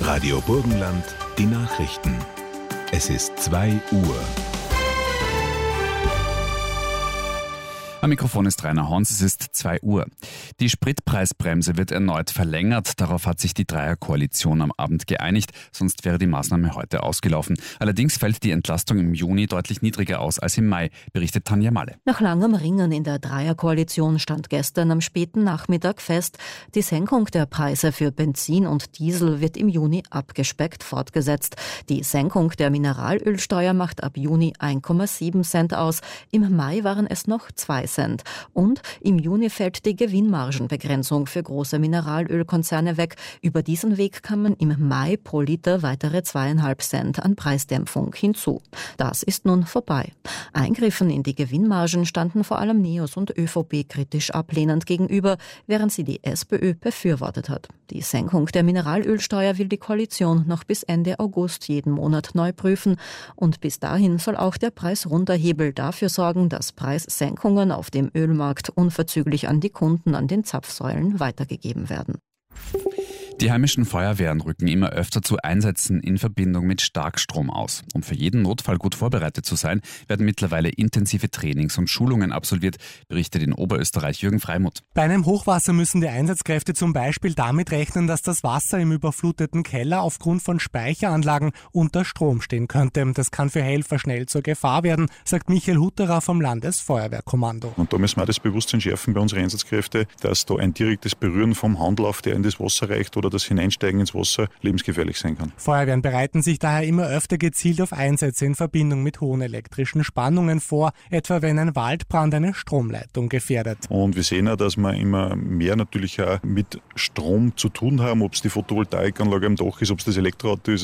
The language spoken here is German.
Radio Burgenland, die Nachrichten. Es ist 2 Uhr. Am Mikrofon ist Rainer Hans, es ist 2 Uhr. Die Spritpreisbremse wird erneut verlängert. Darauf hat sich die Dreierkoalition am Abend geeinigt, sonst wäre die Maßnahme heute ausgelaufen. Allerdings fällt die Entlastung im Juni deutlich niedriger aus als im Mai, berichtet Tanja Malle. Nach langem Ringen in der Dreierkoalition stand gestern am späten Nachmittag fest, die Senkung der Preise für Benzin und Diesel wird im Juni abgespeckt fortgesetzt. Die Senkung der Mineralölsteuer macht ab Juni 1,7 Cent aus. Im Mai waren es noch 2 Cent. Und im Juni fällt die Gewinnmargenbegrenzung für große Mineralölkonzerne weg. Über diesen Weg kamen im Mai pro Liter weitere 2,5 Cent an Preisdämpfung hinzu. Das ist nun vorbei. Eingriffen in die Gewinnmargen standen vor allem NEOS und ÖVP kritisch ablehnend gegenüber, während sie die SPÖ befürwortet hat. Die Senkung der Mineralölsteuer will die Koalition noch bis Ende August jeden Monat neu prüfen. Und bis dahin soll auch der Preisrunterhebel dafür sorgen, dass Preissenkungen auf dem Ölmarkt unverzüglich an die Kunden an den Zapfsäulen weitergegeben werden. Die heimischen Feuerwehren rücken immer öfter zu Einsätzen in Verbindung mit Starkstrom aus. Um für jeden Notfall gut vorbereitet zu sein, werden mittlerweile intensive Trainings und Schulungen absolviert, berichtet in Oberösterreich Jürgen Freimuth. Bei einem Hochwasser müssen die Einsatzkräfte zum Beispiel damit rechnen, dass das Wasser im überfluteten Keller aufgrund von Speicheranlagen unter Strom stehen könnte. Das kann für Helfer schnell zur Gefahr werden, sagt Michael Hutterer vom Landesfeuerwehrkommando. Und da müssen wir auch das Bewusstsein schärfen bei unseren Einsatzkräften, dass da ein direktes Berühren vom Handlauf, der in das Wasser reicht, oder das Hineinsteigen ins Wasser lebensgefährlich sein kann. Feuerwehren bereiten sich daher immer öfter gezielt auf Einsätze in Verbindung mit hohen elektrischen Spannungen vor, etwa wenn ein Waldbrand eine Stromleitung gefährdet. Und wir sehen auch, dass wir immer mehr natürlich auch mit Strom zu tun haben, ob es die Photovoltaikanlage am Dach ist, ob es das Elektroauto ist.